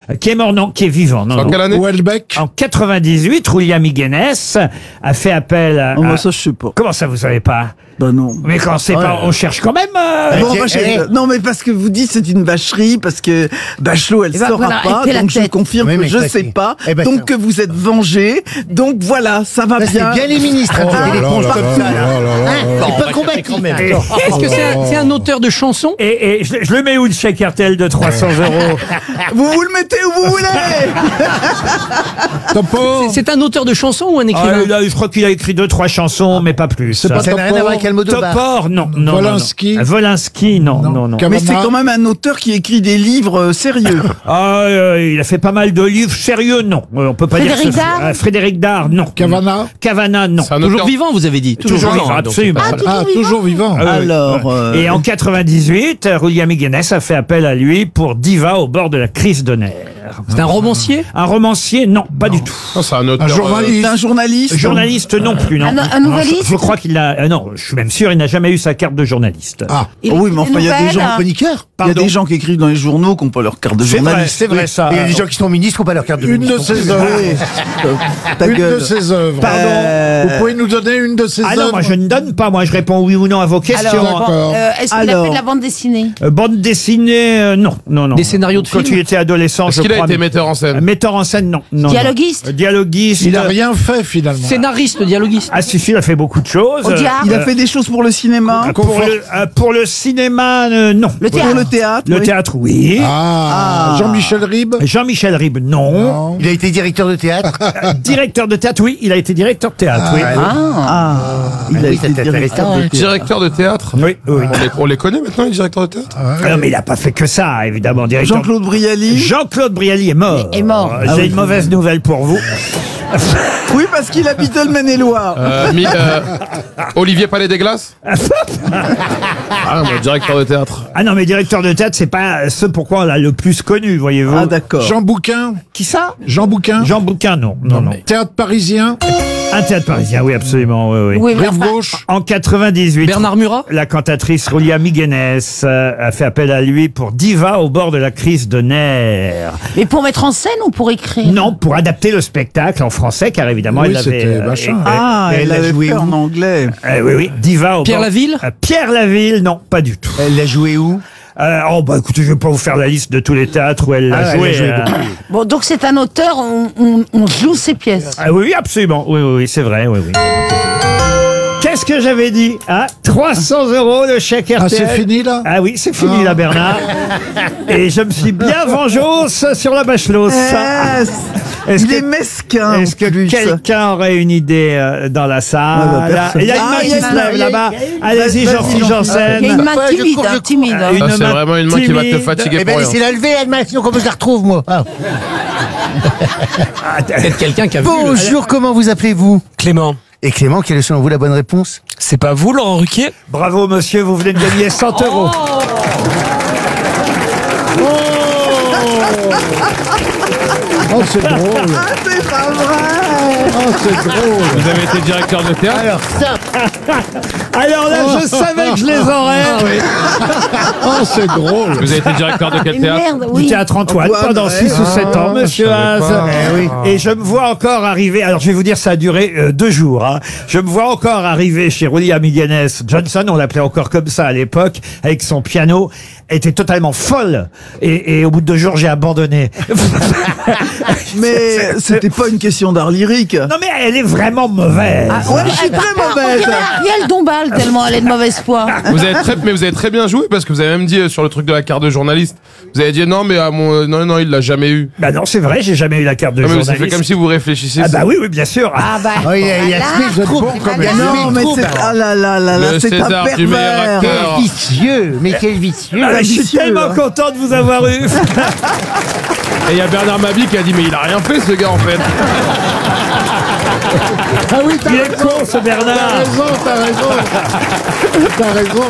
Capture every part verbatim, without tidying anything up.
Qui est mort, non, qui est vivant. Non, En non. quelle année? Houellebecq. En quatre-vingt-dix-huit, William Higgins a fait appel à... Oh, à- moi, ça, je sais pas. Comment ça, vous savez pas? Bah non. Mais quand c'est Ouais. pas... On cherche quand même... euh, Bon, Eh, moi, j'ai- eh. Non, mais parce que vous dites c'est une vacherie, parce que Bachelot, elle Eh ben, saura voilà, pas, elle fait la donc je tête. confirme Oui, que mais je ça, sais c'est- pas, Eh ben, donc ça- que vous êtes vengé, donc voilà, ça va Ça, c'est bien. bien les ministres, hein, Oh c'est là des là éponges là comme là ça, là là. Hein, c'est pas combattu. Et, Est-ce que c'est un, c'est un auteur de chansons? et, et je, je le mets où, le chèque R T L de trois cents euros? Vous vous le mettez où vous voulez. Topo. C'est un auteur de chansons ou un Ah, écrivain? là, je crois qu'il a écrit deux, trois chansons, mais pas plus. C'est pas Ça n'a rien à voir avec Almodovar. Topor, non, non. Volinsky. non, non. Volinsky, non, non, non. Cavana. Mais c'est quand même un auteur qui écrit des livres euh, sérieux. Ah, euh, il a fait pas mal de livres sérieux, non. Euh, on peut pas Frédéric dire. que ce- Dard Ah, Frédéric Dard, non. Cavana. Cavana, non. C'est un Toujours auteur. vivant, vous avez dit. Toujours, Toujours vivant. vivant, hein, donc absolument. c'est pas- Ah, toujours vivant. Ah, oui, oui. Alors, euh, Et en quatre-vingt-dix-huit, William Higgins a fait appel à lui pour Diva au bord de la crise de nerfs. C'est un romancier? Un romancier, non, pas du tout. Non, c'est un auteur. Un euh, journaliste. c'est un journaliste. Journaliste non plus, non. Un- un Non, nouvelliste je, je crois qu'il a... euh, non, je suis même sûr, il n'a jamais eu sa carte de journaliste. Ah, Oh oui, mais enfin, il y a des gens, Chroniqueur. il y a Pardon. des gens qui écrivent dans les journaux qui n'ont pas leur carte de C'est vrai, journaliste. c'est vrai ça. Et il y a des gens qui sont ministres qui n'ont pas leur carte de une de ministre. ses œuvres. Ta Une gueule. de ses œuvres. Pardon. Euh, Vous pouvez nous donner une de ses Ah œuvres? non, moi je ne donne pas, moi je réponds oui ou non à vos questions. D'accord. hein. Euh, Est-ce qu'il a Alors. fait de la bande dessinée? Euh, bande dessinée, euh, non, non, non. Des scénarios de Quand films il était adolescent, Est-ce je qu'il a crois. été mais- metteur en scène? Metteur en scène, non. non Dialoguiste non. Dialoguiste. Il a rien fait finalement. Scénariste, dialoguiste. Ah si, si, il a fait beaucoup de choses. Au diable. Il a Euh, fait des choses pour le cinéma, euh, pour, le, euh, pour le cinéma, euh, non. Le pour théâtre. le théâtre. Le oui. théâtre, oui. Ah, Ah. Jean-Michel Ribes. Jean-Michel Ribes, non. Non. Il a été directeur de théâtre. Euh, directeur de théâtre, oui. Il a été directeur de théâtre, oui. Ah, il a oui, été c'est directeur intéressant, de hein. théâtre. Directeur de théâtre. Oui, oui. On les, on les connaît maintenant, les directeurs de théâtre? Ah non, mais il n'a pas fait que ça, évidemment. Directeur... Jean-Claude Brialy. Jean-Claude Brialy est mort. Est mort. Euh, J'ai Ah oui. une mauvaise nouvelle pour vous. Oui, parce qu'il habitait le Maine-et-Loire. Euh, mi- euh, Olivier Palais des Glaces. Ah, moi, directeur de théâtre. Ah non, mais directeur de théâtre, c'est pas ce pourquoi on l'a le plus connu, voyez-vous. Ah, d'accord. Jean Bouquin. Qui ça? Jean Bouquin. Jean Bouquin, non. Non, non. Théâtre parisien. Un théâtre parisien, oui, absolument, oui, oui. Oui, mais Rive enfin, gauche. En quatre-vingt-dix-huit, Bernard Murat? la cantatrice William Higgins euh, a fait appel à lui pour Diva au bord de la crise de nerfs. mais pour mettre en scène ou pour écrire? Non, pour adapter le spectacle en français, car évidemment, Oui, elle l'avait... c'était machin. euh, Ah, elle elle l'a l'avait joué fait où en anglais. euh, oui, oui, Diva au Pierre bord... Laville? Euh, Pierre Laville, non, pas du tout. Elle l'a joué où? Euh, oh, bah écoutez, je vais pas vous faire la liste de tous les théâtres où elle l'a Ah, elle joué. a joué euh. beaucoup. Bon, donc c'est un auteur, on, on, on joue ses pièces. Ah oui, absolument. Oui, oui, oui, c'est vrai, oui, oui. Qu'est-ce que j'avais dit? Ah, trois cents euros le chèque R T L. Ah, c'est fini là. Ah oui, c'est fini là, Bernard. Et je me suis bien vengos sur la Bachelot. Eh, Est-ce il que- est mesquin. Est-ce que en plus. quelqu'un aurait une idée euh, dans la salle? Ah, bah, personne. Il y a une Ah, main il y qui a se une lève main, là-bas. il y a une- Allez-y, Vas-y, Jean-Philippe Jean-Philippe. Janssen. Il y a une main Ouais, je timide, cours, je hein, cours. timide. hein. Une Ça, c'est main vraiment une main qui va te timide. fatiguer Eh pour ben, rien. laissez-la lever, elle m'a sinon comment je la retrouve, moi? Ah. Peut-être quelqu'un qui a vu. le- Bonjour, comment vous appelez-vous? Clément, Et Clément, quelle est selon vous la bonne réponse? c'est pas vous, Laurent Ruquier? Bravo, monsieur, vous venez de gagner cent euros. Oh, c'est drôle. Ah, c'est pas vrai. Oh, c'est drôle. Vous avez été directeur de théâtre? Alors ça, Alors là, je savais que je les aurais. Oh, c'est drôle. Vous avez été directeur de quel Et théâtre? merde, Du oui. théâtre Antoine Antoine, pendant ouais. six ou sept ans, monsieur je savais Haas. pas. Eh oui. Et je me vois encore arriver, alors je vais vous dire, ça a duré euh, deux jours, hein. Je me vois encore arriver chez William Higgins Johnson, on l'appelait encore comme ça à l'époque, avec son piano, elle était totalement folle. Et, et au bout de deux jours, j'ai abandonné. Mais c'était pas une question d'art lyrique. Non mais elle est vraiment mauvaise. Ah, Ouais, je suis très On mauvaise. dirait Ariel Dombal, tellement elle est de mauvaise foi. Vous avez très, mais vous avez très bien joué parce que vous avez même dit euh, sur le truc de la carte de journaliste. Vous avez dit non, mais à mon, euh, non, non, il l'a jamais eu. Bah non, c'est vrai, j'ai jamais eu la carte de Non, mais vous journaliste. avez fait comme si vous réfléchissiez. Ah bah oui, oui, bien sûr. Ah bah, Oh, il y a, il y a voilà. Smith Troupe, bon comme comme il y a Non, Smith mais Troupe, c'est alors. ah là là là là, Le c'est un César du meilleur pervers. acteur. Quel vicieux, mais quel vicieux. Ah, je suis vicieux, tellement hein. content de vous avoir eu. Et il y a Bernard Mabie qui a dit mais il a rien fait ce gars en fait. Ah oui, t'as Il est raison. con, ce T'as Bernard. raison, t'as raison. T'as raison.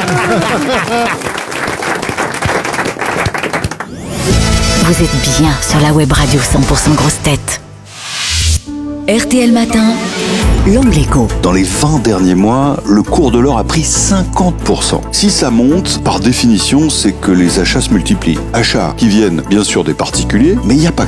Vous êtes bien sur la web radio cent pour cent grosse tête. R T L Matin, l'angle écho. Dans les vingt derniers mois, le cours de l'or a pris cinquante pour cent. Si ça monte, par définition, c'est que les achats se multiplient. Achats qui viennent bien sûr des particuliers, mais il n'y a pas